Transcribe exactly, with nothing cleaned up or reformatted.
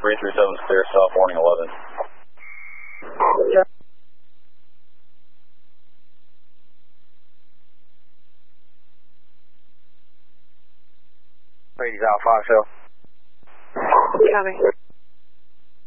three three seven is clear, south warning eleven. Yeah. Brady's out, Fox Hill. Copy.